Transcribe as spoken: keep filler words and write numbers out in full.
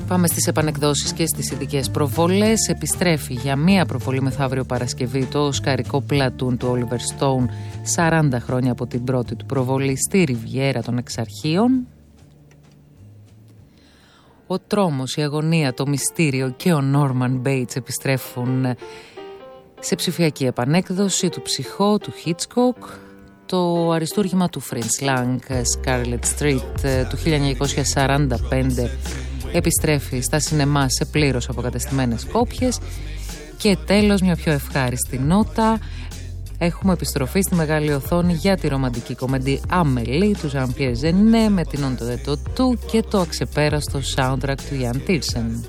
Πάμε στις επανεκδόσεις και στις ειδικές προβολές. Επιστρέφει για μία προβολή μεθαύριο Παρασκευή το οσκαρικό πλατούν του Oliver Stone, σαράντα χρόνια από την πρώτη του προβολή στη Ριβιέρα των Εξαρχείων. Ο τρόμος, η αγωνία, το μυστήριο και ο Νόρμαν Μπέιτς επιστρέφουν σε ψηφιακή επανέκδοση του Ψυχό του Hitchcock. Το αριστούργημα του Fritz Lang, Scarlet Street, του χίλια εννιακόσια σαράντα πέντε, επιστρέφει στα σινεμά σε πλήρως αποκατεστημένες κόπιες. Και τέλος, μια πιο ευχάριστη νότα, έχουμε επιστροφή στη μεγάλη οθόνη για τη ρομαντική κομμεντή Amélie του Jean-Pierre Jeunet με την On the Tattoo και το αξεπέραστο soundtrack του Ian Tiersen.